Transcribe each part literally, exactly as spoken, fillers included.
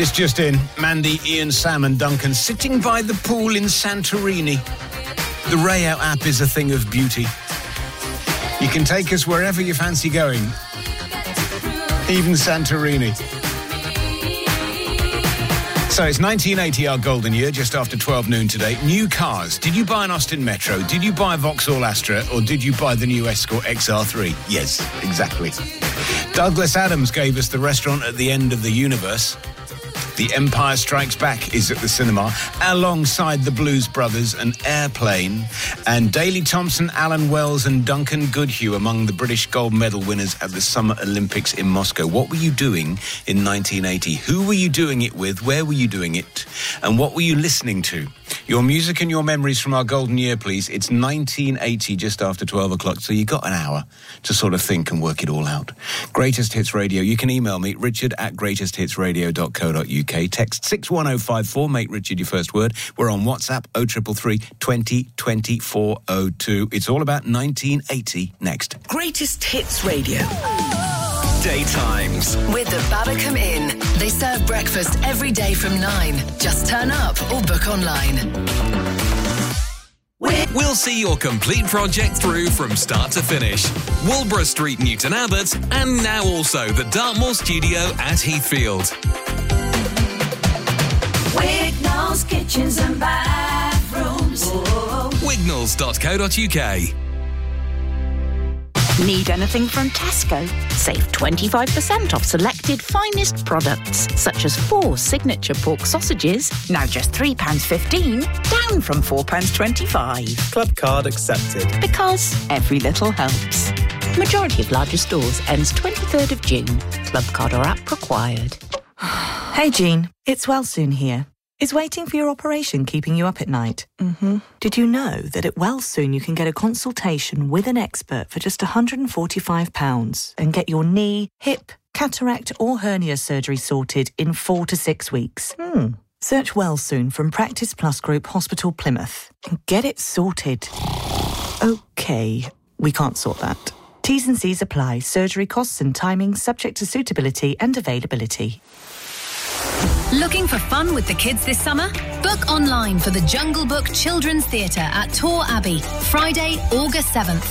This just in, Mandy, Ian, Sam and Duncan sitting by the pool in Santorini. The Rayo app is a thing of beauty. You can take us wherever you fancy going, even Santorini. So it's nineteen eighty, our golden year, just after twelve noon today. New cars. Did you buy an Austin Metro? Did you buy a Vauxhall Astra? Or did you buy the new Escort X R three? Yes, exactly. Douglas Adams gave us The Restaurant at the End of the Universe. The Empire Strikes Back is at the cinema, alongside the Blues Brothers and Airplane. And Daley Thompson, Alan Wells and Duncan Goodhue among the British gold medal winners at the Summer Olympics in Moscow. What were you doing in nineteen eighty? Who were you doing it with? Where were you doing it? And what were you listening to? Your music and your memories from our golden year, please. It's nineteen eighty, just after twelve o'clock, so you got an hour to sort of think and work it all out. Greatest Hits Radio. You can email me, richard at greatest hits radio dot co dot uk. Text six one oh five four, make Richard your first word. We're on WhatsApp, oh three three three, twenty, twenty-four oh two. It's all about nineteen eighty next. Greatest Hits Radio. Daytimes. With the Babacom Inn. They serve breakfast every day from nine. Just turn up or book online. We'll see your complete project through from start to finish. Wilborough Street, Newton Abbot, and now also the Dartmoor studio at Heathfield. Wignall's Kitchens and Bathrooms. wignalls dot co dot uk. Need anything from Tesco? Save twenty-five percent off selected finest products, such as four signature pork sausages, now just three pounds fifteen, down from four pounds twenty-five. Club card accepted. Because every little helps. Majority of larger stores ends twenty-third of June. Club card or app required. Hey, Jean. It's Wellsoon here. Is waiting for your operation keeping you up at night? Mm-hmm. Did you know that at Wellsoon you can get a consultation with an expert for just one hundred forty-five pounds and get your knee, hip, cataract or hernia surgery sorted in four to six weeks? Hmm. Search Wellsoon from Practice Plus Group Hospital Plymouth and get it sorted. OK, we can't sort that. T's and C's apply. Surgery costs and timing subject to suitability and availability. Looking for fun with the kids this summer? Book online for the Jungle Book Children's Theatre at Tor Abbey, Friday, August seventh.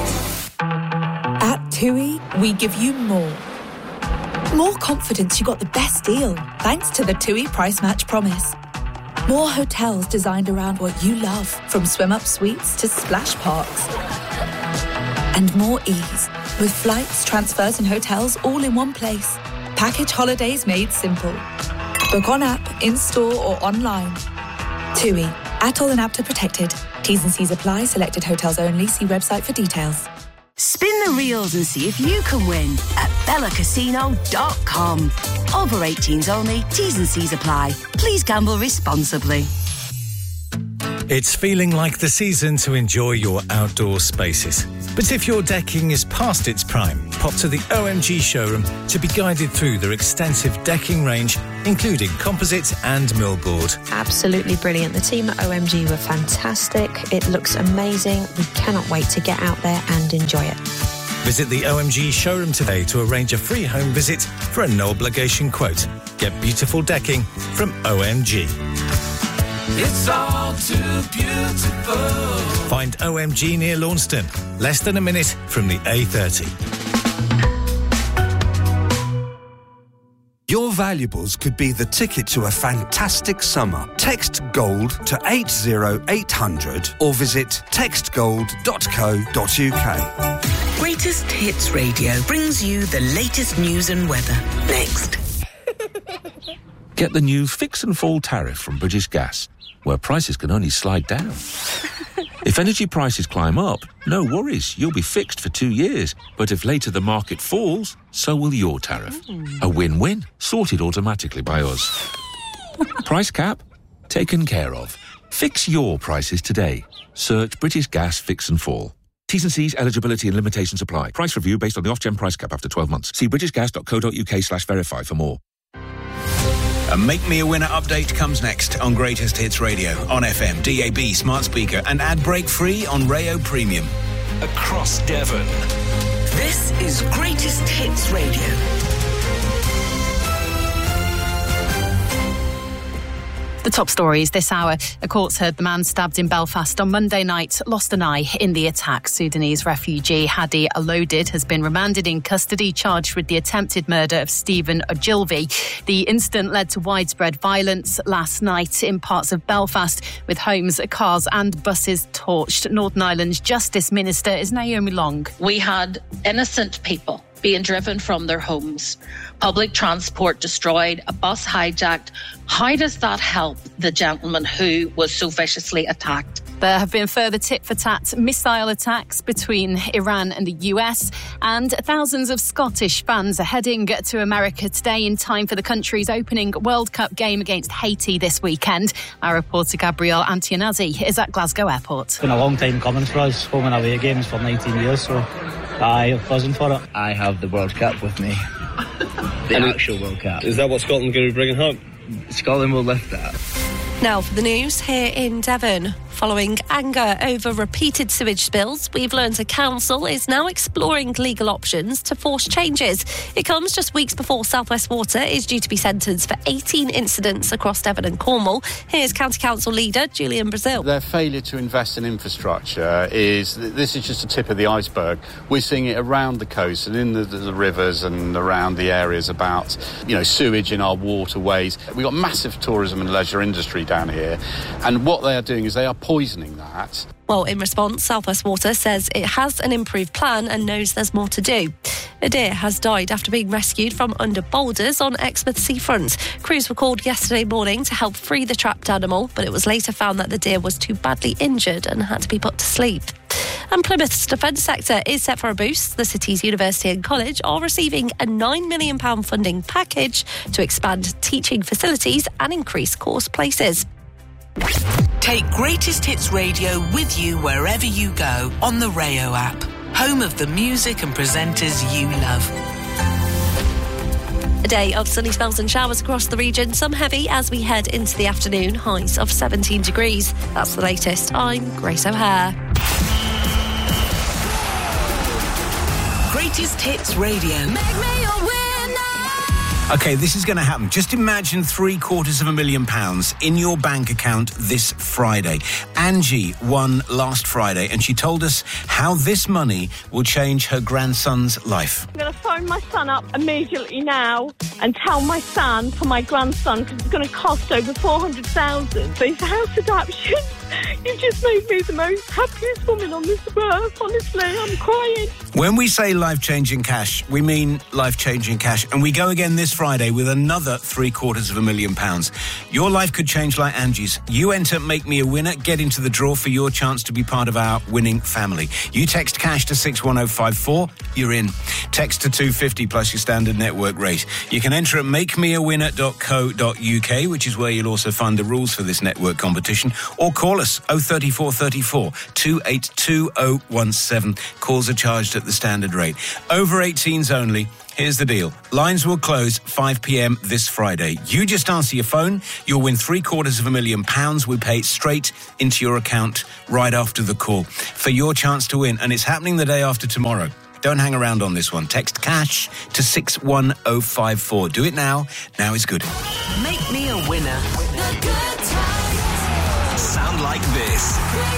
At TUI, we give you more. More confidence you got the best deal, thanks to the TUI Price Match Promise. More hotels designed around what you love, from swim-up suites to splash parks. And more ease, with flights, transfers and hotels all in one place. Package holidays made simple. Book on app, in-store or online. TUI. Atoll and APTA protected. T's and C's apply. Selected hotels only. See website for details. Spin the reels and see if you can win at bella casino dot com. Over eighteens only. T's and C's apply. Please gamble responsibly. It's feeling like the season to enjoy your outdoor spaces. But if your decking is past its prime, pop to the O M G showroom to be guided through their extensive decking range, including composite and millboard. Absolutely brilliant. The team at O M G were fantastic. It looks amazing. We cannot wait to get out there and enjoy it. Visit the O M G showroom today to arrange a free home visit for a no-obligation quote. Get beautiful decking from O M G. It's all too beautiful. Find O M G near Launceston, less than a minute from the A thirty. Your valuables could be the ticket to a fantastic summer. Text GOLD to eight oh eight hundred or visit text gold dot co dot uk. Greatest Hits Radio brings you the latest news and weather. Next. Get the new Fix and Fall tariff from British Gas, where prices can only slide down. If energy prices climb up, no worries, you'll be fixed for two years. But if later the market falls, so will your tariff. A win-win, sorted automatically by us. Price cap? Taken care of. Fix your prices today. Search British Gas Fix and Fall. T's and C's, eligibility and limitations apply. Price review based on the off-gen price cap after twelve months. See british gas dot co dot uk slash verify for more. A Make Me a Winner update comes next on Greatest Hits Radio, on F M, D A B, smart speaker, and ad break free on Rayo Premium. Across Devon. This is Greatest Hits Radio. The top stories this hour. A court's heard the man stabbed in Belfast on Monday night lost an eye in the attack. Sudanese refugee Hadi Alodid has been remanded in custody, charged with the attempted murder of Stephen Ogilvie. The incident led to widespread violence last night in parts of Belfast, with homes, cars and buses torched. Northern Ireland's Justice Minister is Naomi Long. We had innocent people being driven from their homes, public transport destroyed, a bus hijacked. How does that help the gentleman who was so viciously attacked? There have been further tit-for-tat missile attacks between Iran and the U S, and thousands of Scottish fans are heading to America today in time for the country's opening World Cup game against Haiti this weekend. Our reporter Gabrielle Antionazzi is at Glasgow Airport. It's been a long time coming for us, home and away games for nineteen years, so I'm buzzing for it. I have the World Cup with me. The and actual World Cup. Is that what Scotland are going to be bringing home? Scotland will lift that. Now for the news here in Devon. Following anger over repeated sewage spills, we've learned a council is now exploring legal options to force changes. It comes just weeks before South West Water is due to be sentenced for eighteen incidents across Devon and Cornwall. Here's County Council leader Julian Brazil. Their failure to invest in infrastructure is, this is just a tip of the iceberg. We're seeing it around the coast and in the, the rivers and around the areas about, you know, sewage in our waterways. We've got massive tourism and leisure industry down here, and what they are doing is they are poisoning that. Well, in response, South West Water says it has an improved plan and knows there's more to do. A deer has died after being rescued from under boulders on Exmouth seafront. Crews were called yesterday morning to help free the trapped animal, but it was later found that the deer was too badly injured and had to be put to sleep. And Plymouth's defence sector is set for a boost. The city's university and college are receiving a nine million pounds funding package to expand teaching facilities and increase course places. Take Greatest Hits Radio with you wherever you go on the Rayo app, home of the music and presenters you love. A day of sunny spells and showers across the region, some heavy as we head into the afternoon, highs of seventeen degrees. That's the latest. I'm Grace O'Hare. Greatest Hits Radio. Make me a winner. OK, this is going to happen. Just imagine three quarters of a million pounds in your bank account this Friday. Angie won last Friday, and she told us how this money will change her grandson's life. I'm going to phone my son up immediately now and tell my son for my grandson, because it's going to cost over four hundred thousand pounds for his house adoption. You've just made me the most happiest woman on this earth, honestly. I'm crying. When we say life-changing cash, we mean life-changing cash. And we go again this Friday with another three quarters of a million pounds. Your life could change like Angie's. You enter Make Me a Winner, get into the draw for your chance to be part of our winning family. You text cash to six one oh five four, you're in. Text to two fifty plus your standard network rate. You can enter at make me a winner dot co dot uk, which is where you'll also find the rules for this network competition, or call us oh three four three four, two eight two oh one seven. Calls are charged at the standard rate. Over eighteens only. Here's the deal. Lines will close five p.m. this Friday. You just answer your phone. You'll win three quarters of a million pounds. We pay it straight into your account right after the call for your chance to win. And it's happening the day after tomorrow. Don't hang around on this one. Text cash to six one oh five four. Do it now. Now is good. Make me a winner. Sound like this.